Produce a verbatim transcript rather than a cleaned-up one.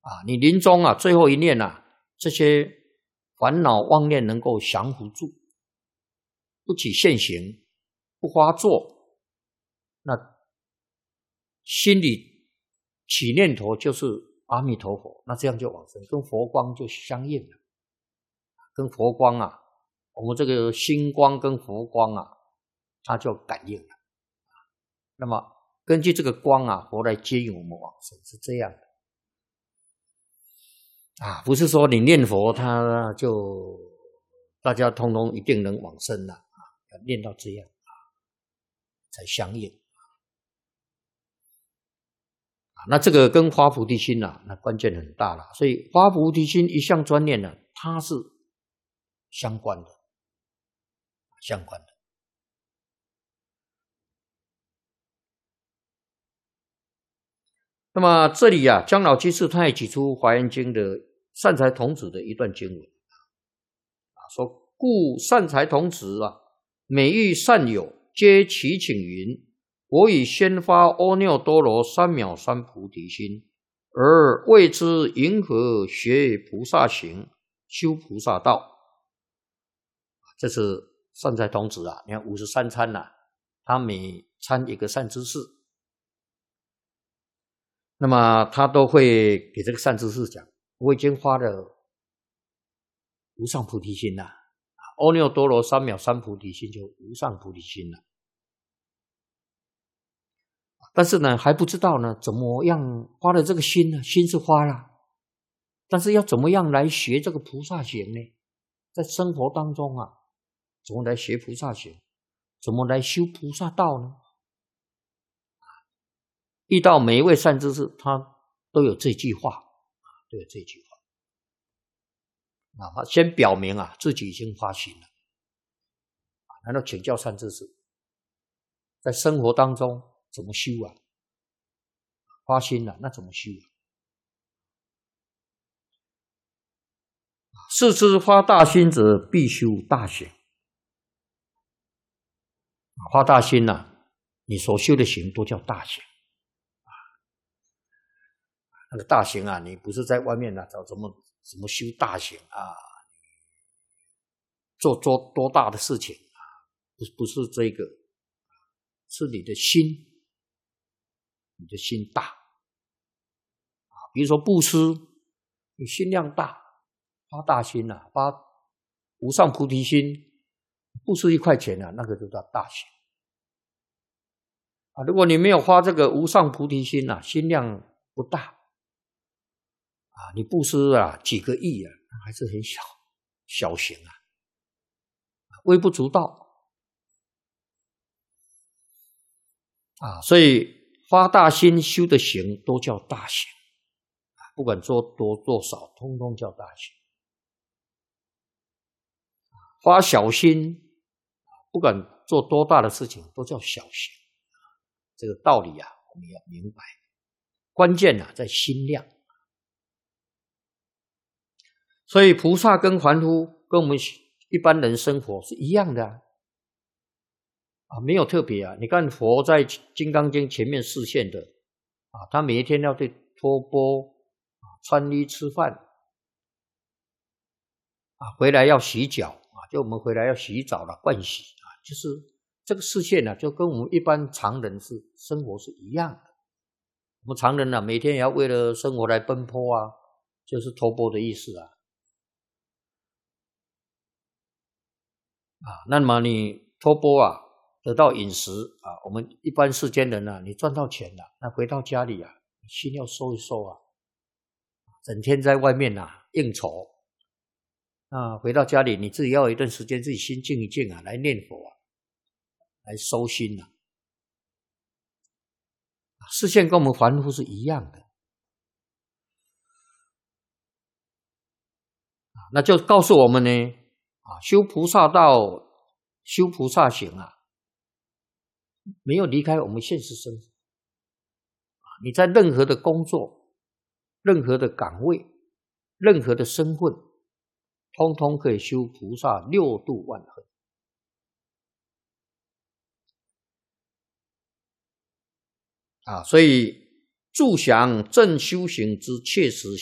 啊，你临终啊，最后一念啊，这些烦恼妄念能够降服住，不起现行，不发作，那心里起念头就是阿弥陀佛，那这样就往生，跟佛光就相应了，跟佛光啊，我们这个心光跟佛光啊，它就感应了。那么根据这个光啊，佛来接引我们往生，是这样的啊，不是说你念佛，他就大家通通一定能往生了啊，要念到这样啊，才相应啊。那这个跟发菩提心啊，那关键很大了。所以发菩提心一向专念呢，它是相关的，相关的。那么这里啊，姜老居士他也举出《华严经》的善财童子的一段经文啊，说故善财童子啊，每遇善友，皆祈请云：我已先发阿耨多罗三藐三菩提心，而为之云何学菩萨行，修菩萨道。这是善财童子啊，你看五十三参啊，他每参一个善知识，那么他都会给这个善知识讲，我已经发了无上菩提心了，阿耨多罗三藐三菩提心就无上菩提心了。但是呢，还不知道呢，怎么样发了这个心呢？心是发了，但是要怎么样来学这个菩萨行呢？在生活当中啊，怎么来学菩萨行？怎么来修菩萨道呢？遇到每一位善知识，他都有这句话，都有这句话。啊，先表明啊，自己已经发心了，然后请教善知识，在生活当中怎么修啊？发心了，那怎么修啊？是知发大心者，必修大行。发大心啊，你所修的行都叫大行。那个大行啊，你不是在外面啊找怎么怎么修大行啊，做做多大的事情啊？不不是这个，是你的心，你的心大啊。比如说布施，你心量大，发大心啊，发无上菩提心，布施一块钱啊，那个就叫大行啊。如果你没有发这个无上菩提心啊，心量不大。啊，你布施啊几个亿啊，还是很小小行啊，微不足道啊。所以发大心修的行都叫大行，不管做多做少，通通叫大行。发小心，不管做多大的事情，都叫小行。这个道理啊，我们要明白。关键啊，在心量。所以菩萨跟凡夫跟我们一般人生活是一样的啊，啊没有特别啊。你看佛在《金刚经》前面示现的啊，他每一天要对托钵啊、穿衣吃饭啊，回来要洗脚啊，就我们回来要洗澡了，盥洗啊，就是这个示现呢、啊，就跟我们一般常人是生活是一样的。我们常人呢、啊，每天也要为了生活来奔波啊，就是托钵的意思啊。啊，那么你托钵啊，得到饮食啊，我们一般世间人啊，你赚到钱了，那回到家里啊，心要收一收啊，整天在外面啊应酬，那回到家里你自己要有一段时间自己心静一静啊，来念佛啊，来收心啊。视线跟我们凡夫是一样的，那就告诉我们呢。啊，修菩萨道，修菩萨行啊，没有离开我们现实生活。你在任何的工作、任何的岗位、任何的身份，通通可以修菩萨六度万恒。啊，所以助享正修行之切实